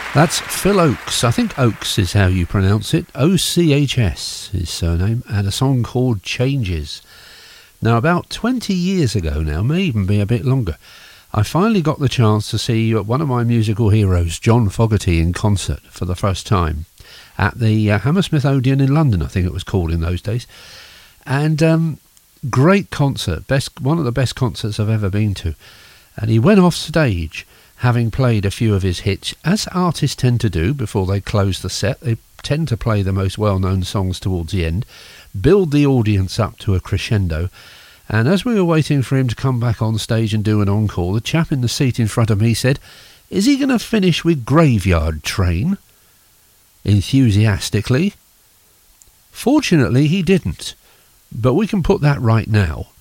That's Phil Ochs. I think Oakes is how you pronounce it. O-C-H-S, his surname, and a song called Changes. Now, about 20 years ago now, may even be a bit longer, I finally got the chance to see one of my musical heroes, John Fogerty, in concert for the first time at the Hammersmith Odeon in London, I think it was called in those days. And great concert, one of the best concerts I've ever been to. And he went off stage having played a few of his hits, as artists tend to do before they close the set. They tend to play the most well-known songs towards the end, build the audience up to a crescendo, and as we were waiting for him to come back on stage and do an encore, the chap in the seat in front of me said, "Is he going to finish with Graveyard Train?" Enthusiastically. Fortunately, he didn't, but we can put that right now.